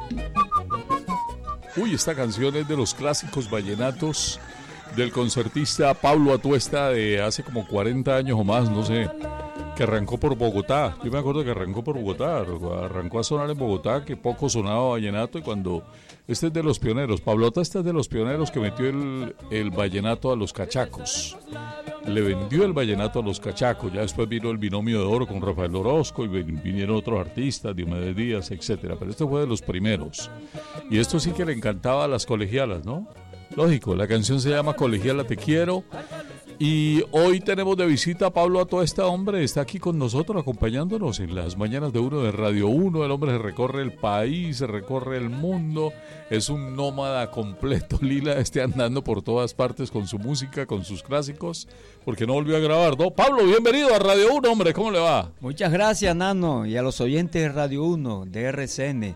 Uy, esta canción es de los clásicos vallenatos del concertista Pablo Atuesta de hace como 40 años o más, no sé, que arrancó por Bogotá. Yo me acuerdo que arrancó por Bogotá, arrancó a sonar en Bogotá, que poco sonaba vallenato, y cuando... Este es de los pioneros, Pablo Atuesta es de los pioneros que metió el vallenato a los cachacos. Le vendió el vallenato a los cachacos. Ya después vino el binomio de oro con Rafael Orozco y vinieron otros artistas, Diomedes Díaz, etcétera. Pero este fue de los primeros. Y esto sí que le encantaba a las colegialas, ¿no? Lógico, la canción se llama Colegiala Te Quiero. Y hoy tenemos de visita a Pablo Atuesta, hombre, está aquí con nosotros acompañándonos en las mañanas de Uno de Radio 1. El hombre se recorre el país, se recorre el mundo, es un nómada completo. Lila está andando por todas partes con su música, con sus clásicos, porque no volvió a grabar, ¿no? Pablo, bienvenido a Radio 1, hombre, ¿cómo le va? Muchas gracias, Nano, y a los oyentes de Radio 1, de RCN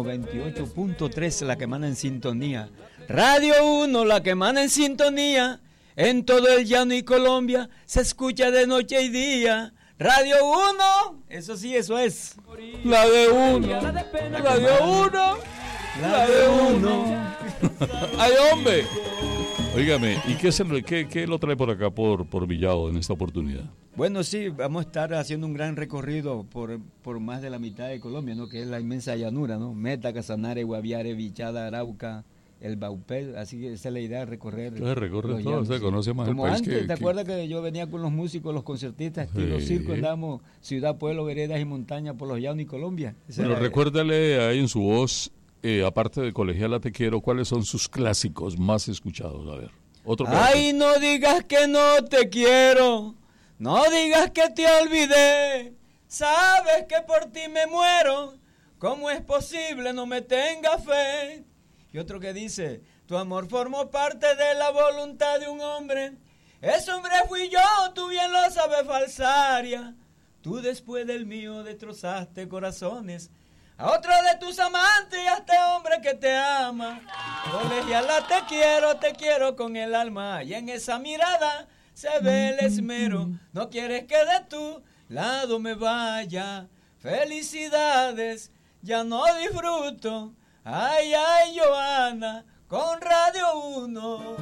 98.3, la que manda en sintonía. Radio 1, la que manda en sintonía. En todo el llano y Colombia se escucha de noche y día. Radio 1, eso sí, eso es. La de 1, Radio 1, la de 1. ¡Ay, hombre! Óigame, ¿y qué lo trae por acá, por Villado, en esta oportunidad? Bueno, sí, vamos a estar haciendo un gran recorrido por más de la mitad de Colombia, ¿no? Que es la inmensa llanura, ¿no? Meta, Casanare, Guaviare, Vichada, Arauca, el Baupé, así que esa es la idea de recorrer. Recorre todo, se conoce más como el país antes, ¿te acuerdas que yo venía con los músicos, los concertistas, estilo circo, andábamos ciudad, pueblo, veredas y montaña por los llanos y Colombia? Pero recuérdale ahí en su voz, aparte de Colegiala Te Quiero, ¿cuáles son sus clásicos más escuchados? A ver, otro pedazo. Ay, no digas que no te quiero, no digas que te olvidé, sabes que por ti me muero, ¿cómo es posible no me tengas fe? Y otro que dice, tu amor formó parte de la voluntad de un hombre. Ese hombre fui yo, tú bien lo sabes, falsaria. Tú después del mío destrozaste corazones a otro de tus amantes y a este hombre que te ama. Colegiala, te quiero con el alma. Y en esa mirada se ve el esmero. No quieres que de tu lado me vaya. Felicidades, ya no disfruto. Ay, ay, Joana, con Radio 1.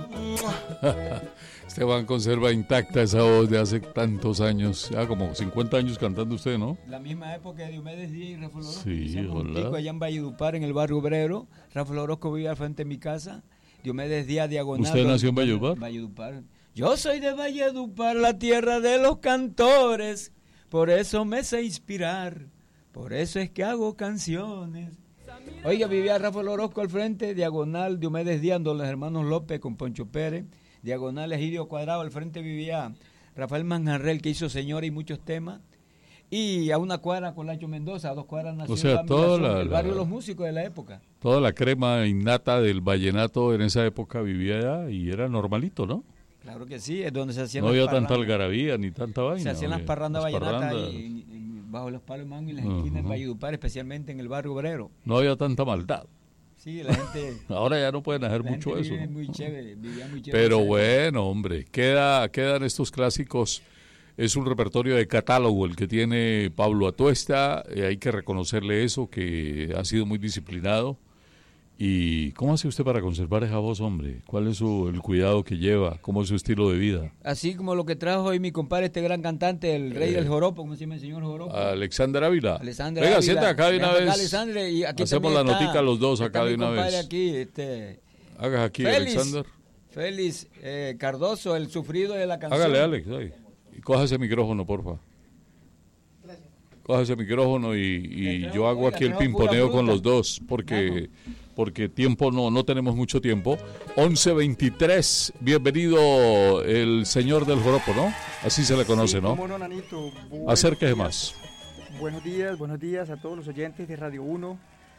Esteban conserva intacta esa voz de hace tantos años, ya como 50 años cantando usted, ¿no? La misma época de Diomedes Díaz y Rafael Orozco. Sí, hola. Allá en Valledupar, en el barrio obrero. Rafael Orozco vivía al frente de mi casa. Diomedes Díaz, diagonal. ¿Usted nació en Valledupar? Valledupar. Yo soy de Valledupar, la tierra de los cantores. Por eso me sé inspirar. Por eso es que hago canciones. Oiga, vivía Rafael Orozco al frente, diagonal Diomedes Díaz, los hermanos López con Poncho Pérez, diagonal Egidio Cuadrado, al frente vivía Rafael Manjarrel, que hizo Señora y muchos temas, y a una cuadra con Lacho Mendoza, a 2 cuadras nació el barrio de los músicos de la época. Toda la crema innata del vallenato en esa época vivía allá y era normalito, ¿no? Claro que sí, es donde se hacían no había tanta algarabía ni tanta vaina. Se hacían las parrandas vallenatas bajo los palos de mango y las esquinas de Valledupar, especialmente en el barrio obrero. No había tanta maldad. Sí, la gente... Ahora ya no pueden hacer mucho eso. Vivía muy chévere. Pero bueno, hombre, quedan estos clásicos. Es un repertorio de catálogo el que tiene Pablo Atuesta. Hay que reconocerle eso, que ha sido muy disciplinado. ¿Y cómo hace usted para conservar esa voz, hombre? ¿Cuál es el cuidado que lleva? ¿Cómo es su estilo de vida? Así como lo que trajo hoy mi compadre, este gran cantante, el rey del joropo, ¿cómo se llama el señor joropo? Alexander Ávila. Venga, siente acá de una vez. Alexander, y aquí hacemos la notica los dos acá de una vez. Aquí, Hagas aquí, Félix, Alexander. Félix Cardoso, el sufrido de la canción. Hágale, Alex. Ahí. Y coja ese micrófono, porfa. Coja ese micrófono y yo hago aquí el pimponeo con los dos, porque tiempo no tenemos mucho tiempo. 11:23, bienvenido el señor del joropo, ¿no? Así se le conoce, ¿no? Cómo no, Nanito. Acérquese más. Buenos días a todos los oyentes de Radio 1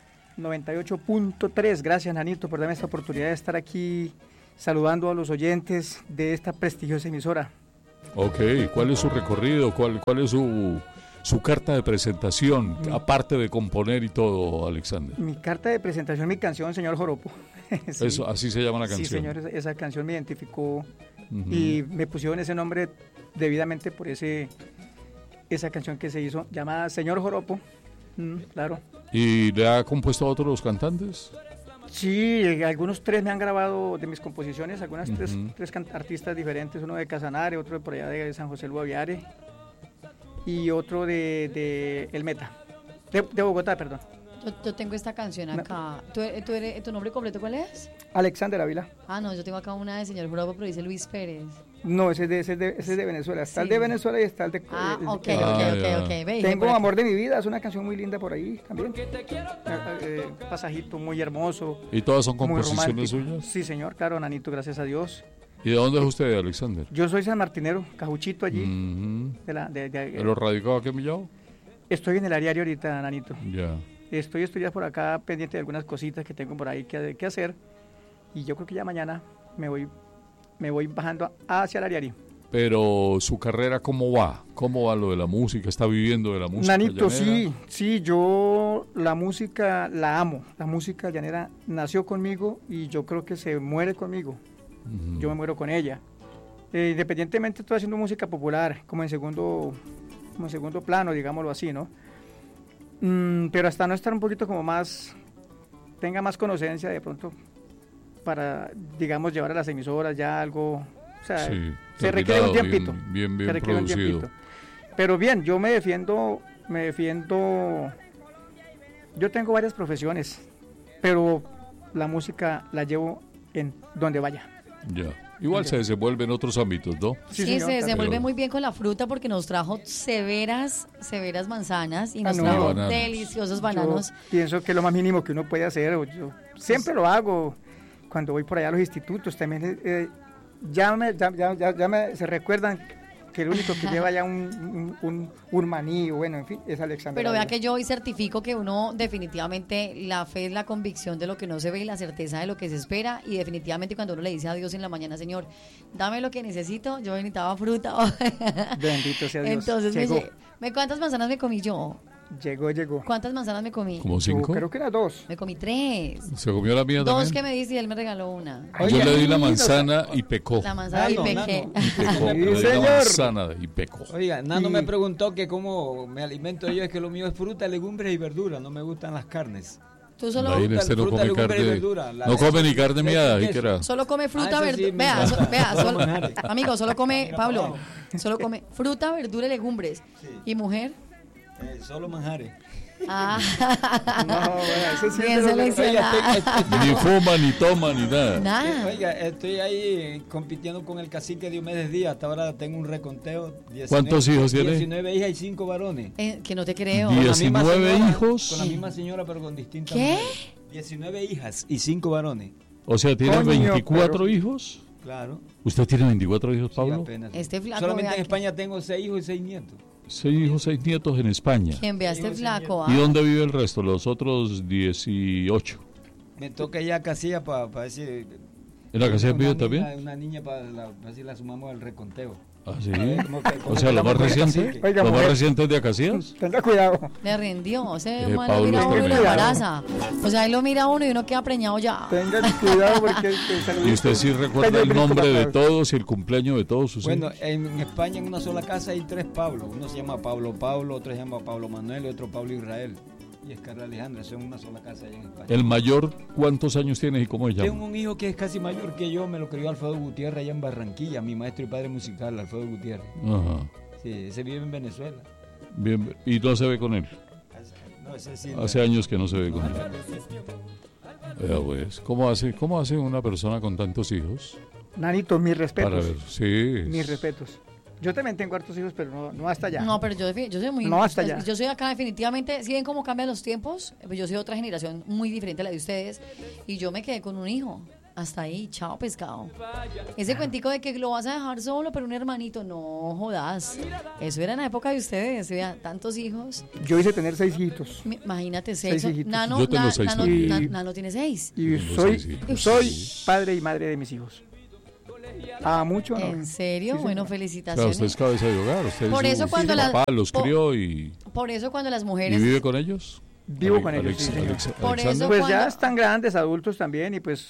98.3. Gracias, Nanito, por darme esta oportunidad de estar aquí saludando a los oyentes de esta prestigiosa emisora. Ok, ¿cuál es su recorrido? ¿Cuál es su carta de presentación, aparte de componer y todo, Alexander? Mi carta de presentación, mi canción, señor Joropo. Sí. Eso, así se llama la canción. Sí, señor, esa canción me identificó y me pusieron ese nombre debidamente por esa canción que se hizo, llamada Señor Joropo. Claro. ¿Y le ha compuesto a otros cantantes? Sí, algunos 3 me han grabado de mis composiciones, algunas tres artistas diferentes, uno de Casanare, otro de por allá de San José Guaviare y otro de El Meta, de Bogotá, perdón. Yo tengo esta canción acá. ¿Tu nombre completo cuál es? Alexander Ávila. Ah, no, yo tengo acá una de señor Jurado, pero dice Luis Pérez. No, ese es de Venezuela. Está el de Venezuela y está el de... ok. Tengo Amor de mi vida, es una canción muy linda por ahí también. Pasajito muy hermoso. ¿Y todas son composiciones suyas? Sí, señor, claro, Nanito, gracias a Dios. ¿Y de dónde es usted, Alexander? Yo soy sanmartinero, cajuchito allí. ¿Pero radicado aquí en Millao? Estoy en el área ahorita, Nanito. Ya. Estoy estudiando por acá pendiente de algunas cositas que tengo por ahí que hacer. Y yo creo que ya mañana me voy bajando hacia el Ariari. Pero su carrera, ¿cómo va? ¿Cómo va lo de la música? ¿Está viviendo de la música Nanito, llanera? sí, yo la música la amo. La música llanera nació conmigo y yo creo que se muere conmigo. Yo me muero con ella. Independientemente estoy haciendo música popular, como en segundo plano, digámoslo así, ¿no? Pero hasta no estar un poquito como más, tenga más conocencia de pronto para, digamos, llevar a las emisoras ya algo, o sea, sí, se requiere un tiempito. Bien se requiere producido. un tiempito. Pero bien, yo me defiendo, yo tengo varias profesiones, pero la música la llevo en donde vaya. Ya. Igual se desenvuelve en otros ámbitos, ¿no? Sí, señor, se desenvuelve muy bien con la fruta porque nos trajo severas manzanas y nos trajo bananos. Deliciosos bananos. Yo pienso que es lo más mínimo que uno puede hacer. Yo siempre lo hago cuando voy por allá a los institutos. También se recuerdan que el único que lleva ya un maní, bueno, en fin, es Alexander. Pero vea que yo hoy certifico que uno definitivamente, la fe es la convicción de lo que no se ve y la certeza de lo que se espera, y definitivamente cuando uno le dice a Dios en la mañana, Señor, dame lo que necesito, yo necesitaba fruta. Bendito sea Dios. Entonces, ¿cuántas manzanas me comí yo? Llegó. ¿Cuántas manzanas me comí? ¿Como 5? Yo creo que eran 2. Me comí 3. ¿Se comió la mía 2 también? que me diste y él me regaló una. Yo le di la manzana y pecó. La manzana y pequé. Le di la manzana y pecó. Oiga, Nano me preguntó que cómo me alimento yo, es que lo mío es fruta, legumbres y verduras, no me gustan las carnes. Tú solo Ahí este no come carne. No come ni carne mía, ahí que era. Solo come fruta, verdura. Sí, Amigo, solo come, Pablo, solo come fruta, verdura y legumbres. Sí. ¿Y mujer? Solo manjares. Ah, No, bueno, eso sí bien es de lo que- seleccionada. Ni fuma, ni toma, ni nada. Nada. Oiga, estoy ahí compitiendo con el cacique Diomedes Díaz. Hasta ahora tengo un reconteo. 19, ¿Cuántos hijos tiene? 19 hijas y 5 varones. Que no te creo. Diez. Con la misma 19 señora, hijos. Con la misma señora, pero con distintas ¿Qué? mujeres. 19 hijas y 5 varones. O sea, ¿tiene Coño, 24 pero- hijos? Claro. ¿Usted tiene 24 hijos, Sí, Pablo? apenas. Este flaco, Solamente vea en que- España tengo 6 hijos y 6 nietos. 6 hijos, 6 nietos en España. ¿Quién vea este flaco? ¿Y ah? dónde vive el resto? Los otros 18. Me toca ya casilla para decir. ¿En la casilla vive una también? niña- Una niña para ver si la sumamos al reconteo. ¿Ah, sí? Como O sea, lo más como reciente. cacique. Oiga, ¿Lo más mujer. reciente es de Acacias? Tenga cuidado. Le rindió. Ese man Pablo lo mira a uno y lo está bien. embaraza. O sea, él lo mira a uno y uno queda preñado ya. Tenga cuidado porque ¿Y usted sí recuerda el nombre de todos y el cumpleaños de todos sus Bueno, hijos? en España en una sola casa hay 3 Pablos. Uno se llama Pablo, otro se llama Pablo Manuel y otro Pablo Israel. Y es Carla Alejandra, son una sola casa allá en España. ¿El mayor cuántos años tienes y cómo se Tengo llama? un hijo que es casi mayor que yo, me lo crió Alfredo Gutiérrez allá en Barranquilla, mi maestro y padre musical, Alfredo Gutiérrez. Ajá. Sí, ese vive en Venezuela. Bien, y no se ve con él. No, ese sí. Hace años que no se ve con él. Pues, ¿cómo hace una persona con tantos hijos? Nanito, mis respetos. Para ver, sí. Mis respetos. Yo también tengo hartos hijos, pero no hasta allá. No, pero yo soy muy... No, hasta allá. Yo soy acá definitivamente, si ven cómo cambian los tiempos, pues yo soy otra generación muy diferente a la de ustedes, y yo me quedé con un hijo. Hasta ahí, chao pescado. Ese cuentico de que lo vas a dejar solo, pero un hermanito, no jodas. Eso era en la época de ustedes, vea, tantos hijos. Yo hice tener 6 hijitos. Imagínate, 6. Seis hijitos. Nano, Yo tengo 6 también. Nano tiene 6. Y Tengo 6 hijos. soy padre y madre de mis hijos. ¿A mucho no? ¿En serio? Sí, bueno, señora. Claro, felicitaciones. usted es cabeza de hogar. Usted Por es eso su cuando la- papá los po- crió y Por eso cuando las ¿y mujeres... vive con ellos. Vivo con ellos, sí, señor. Por Alexander. eso- Pues cuando- ya están grandes, adultos también, y pues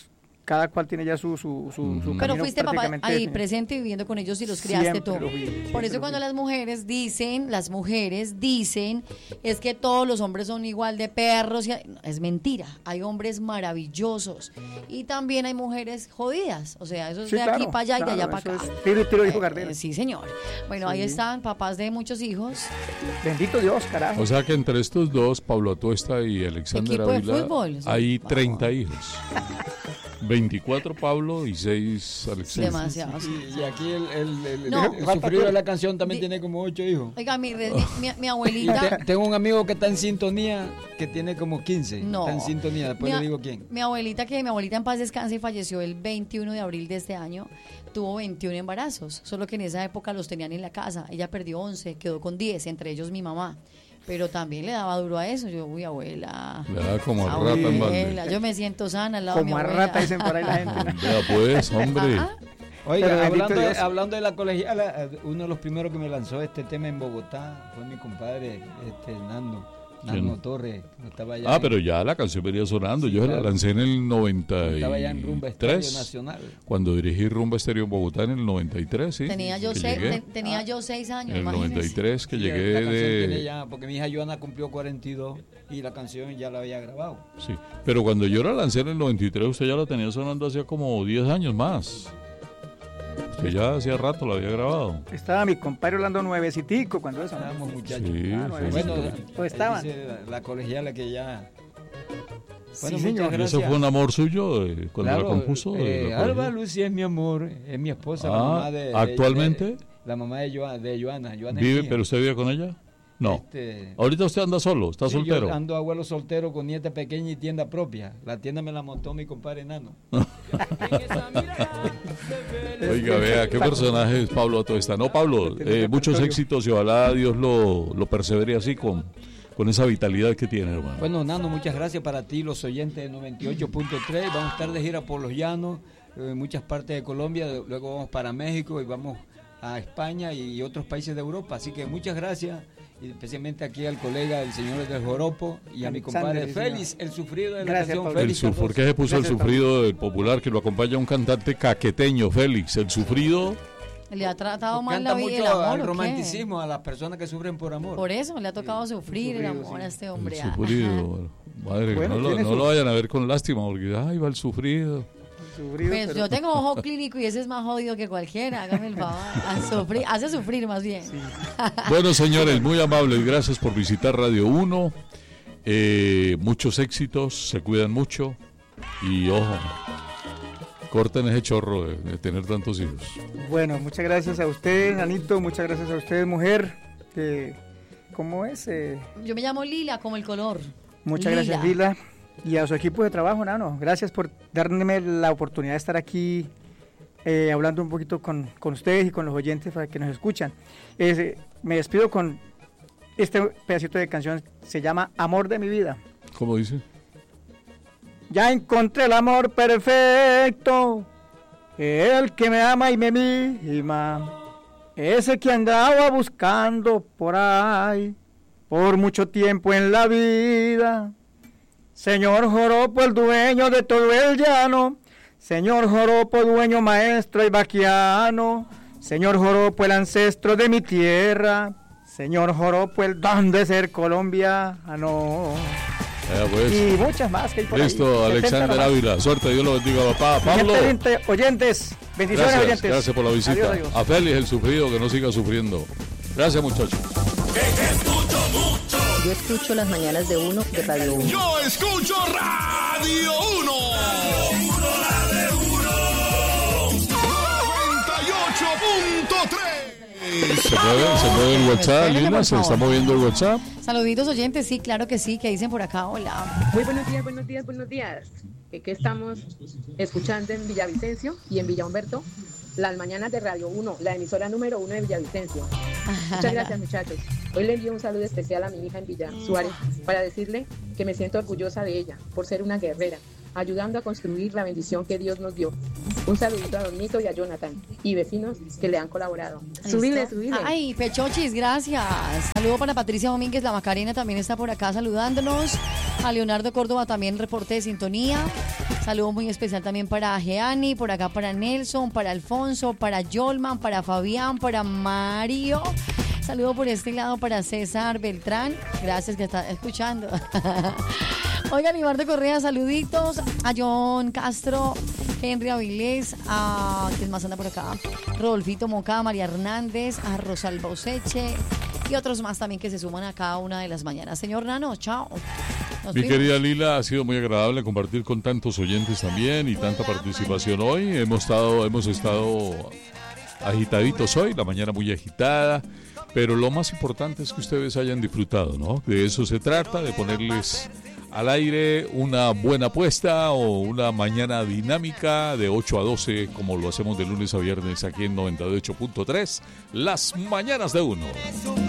cada cual tiene ya su Pero camino fuiste papá prácticamente ahí definido. presente viviendo con ellos y los criaste Siempre tú. lo fui, Por siempre eso lo cuando fui. las mujeres dicen es que todos los hombres son igual de perros, es mentira. Hay hombres maravillosos y también hay mujeres jodidas. O sea, eso es Sí, de aquí claro, para allá y de claro, allá para eso acá. es tiro y tiro, dijo Gardel. Sí, señor. Bueno, ahí Sí. están, papás de muchos hijos. Bendito Dios, carajo. O sea que entre estos dos, Pablo Atuesta y Alexander Equipo de Ávila, fútbol, sí. hay Vamos. 30 hijos. 24 Pablo y 6 Alexander. Demasiados. Y aquí No. el sufrido de la canción también tiene como 8 hijos. Oiga, mi Y abuelita. tengo un amigo que está en sintonía que tiene como 15. No. Está en sintonía, después le digo quién. Mi abuelita en paz descanse y falleció el 21 de abril de este año, tuvo 21 embarazos, solo que en esa época los tenían en la casa. Ella perdió 11, quedó con 10, entre ellos mi mamá. Pero también le daba duro a eso. Yo, uy, abuela. Le da como a rata en balde. Abuela, yo me siento sana al lado de mi Como a abuela. rata dicen por ahí la gente. ¿no? Vea pues, hombre. Ajá. Oiga, Pero bendito Dios. hablando de la colegiala, uno de los primeros que me lanzó este tema en Bogotá fue mi compadre Nando ¿Quién? Torres. Estaba allá Pero ya la canción venía sonando. Yo claro. la lancé en el estaba allá en Rumba Estadio 93. Nacional. Cuando dirigí Rumba Estéreo en Bogotá en el 93, sí. Tenía yo que 6 llegué. años, En el imagínese. 93 que Sí, llegué la canción tiene de... ya, porque mi hija Joana cumplió 42 y la canción ya la había grabado. Sí, pero cuando yo la lancé en el 93, usted ya la tenía sonando hacía como 10 años más. Usted ya hacía rato la había grabado. Estaba mi compadre Orlando nuevecitico cuando eso. ¿no? Estábamos muchachos. Sí, Claro, sí. Bueno, Pues estaban. dice la colegiala que ya... Sí, muchas señor. ¿Y eso gracias. fue un amor suyo cuando Claro, la compuso? La Alba colegiala? Lucy es mi amor, es mi esposa, la Ah, mamá de... ¿actualmente? la mamá de Joana. Joana es ¿Vive, mía. pero usted vive con ella? No. Este, Ahorita usted anda solo, está sí, soltero. Yo ando abuelo soltero con nieta pequeña y tienda propia. La tienda me la montó mi compadre Nano. Oiga, vea, qué personaje es Pablo Atuesta. No, Pablo, muchos éxitos y ojalá Dios lo persevere así con esa vitalidad que tiene, hermano. Bueno, Nano, muchas gracias para ti, los oyentes de 98.3. Vamos a estar de gira por los llanos, en muchas partes de Colombia. Luego vamos para México y vamos a España y otros países de Europa. Así que muchas gracias, y especialmente aquí al colega, el señor del Joropo, y a mi compadre Alexander, sí, Félix, el sufrido de la Gracias, canción Pablo. El Félix. ¿Por qué se puso el Gracias, sufrido del popular que lo acompaña un cantante caqueteño, Félix? El sufrido. ¿Le ha tratado mal la Canta vida, mucho el amor al o qué? romanticismo, a las personas que sufren por amor. Por eso le ha tocado sufrir el sufrido, amor sí. a este El hombre. sufrido. Madre, Bueno, no, tiene no su- lo vayan a ver con lástima, porque ay, va el sufrido. Sufrido, Pues pero- yo tengo ojo clínico y ese es más jodido que cualquiera, hágame el favor. Hace sufrir más bien. Bueno, señores, muy amables, gracias por visitar Radio 1. Muchos éxitos, se cuidan mucho y ojo, corten ese chorro de tener tantos hijos. Bueno, muchas gracias a usted, Anito, muchas gracias a usted, mujer. ¿Cómo es? Yo me llamo Lila, como el color. Muchas gracias, Lila. Y a su equipo de trabajo, Nano. Gracias por darme la oportunidad de estar aquí hablando un poquito con ustedes y con los oyentes para que nos escuchan. Me despido con este pedacito de canción, se llama Amor de mi vida. ¿Cómo dice? Ya encontré el amor perfecto, el que me ama y me mima, ese que andaba buscando por ahí, por mucho tiempo en la vida. Señor Joropo, el dueño de todo el llano, señor Joropo, dueño, maestro y vaquiano, señor Joropo, el ancestro de mi tierra, señor Joropo, el don de ser colombiano. Pues. Y muchas más que hay por Listo, ahí. Alexander 70 nomás. Ávila, suerte, Dios lo bendiga, papá. Pablo, Oyentes, bendiciones, gracias, oyentes. gracias por la visita. Adiós, adiós. A Félix, el sufrido, que no siga sufriendo. Gracias, muchachos. Yo escucho las mañanas de uno de Radio 1. Yo escucho Radio 1. Radio 1, 98.3. ¿Se mueve el WhatsApp, Espérate, Lina? por ¿Se está favor. moviendo el WhatsApp? Saluditos oyentes, sí, claro que sí, que dicen por acá, hola. Muy buenos días, buenos días, buenos días. Que estamos escuchando en Villavicencio y en Villa Humberto las mañanas de Radio 1, la emisora número 1 de Villavicencio. Muchas gracias, muchachos. Hoy le envío un saludo especial a mi hija en Villa Suárez para decirle que me siento orgullosa de ella por ser una guerrera, ayudando a construir la bendición que Dios nos dio. Un saludito a Don Nito y a Jonathan y vecinos que le han colaborado. Subile. Ay, Pechochis, gracias. Saludo para Patricia Domínguez, la Macarena también está por acá saludándonos. A Leonardo Córdoba también reporte de sintonía. Saludo muy especial también para Jeani, por acá para Nelson, para Alfonso, para Yolman, para Fabián, para Mario. Saludo por este lado para César Beltrán. Gracias que está escuchando. Oigan, Ibardo Correa, saluditos. A John Castro, Henry Avilés, a ¿quién más anda por acá? Rodolfito Moca, María Hernández, a Rosalba Oseche y otros más también que se suman a cada una de las mañanas. Señor Nano, chao. Mi querida Lila, ha sido muy agradable compartir con tantos oyentes también y tanta participación hoy. Hemos estado agitaditos hoy, la mañana muy agitada, pero lo más importante es que ustedes hayan disfrutado, ¿no? De eso se trata, de ponerles al aire una buena apuesta o una mañana dinámica de 8 a 12, como lo hacemos de lunes a viernes aquí en 98.3, Las Mañanas de Uno.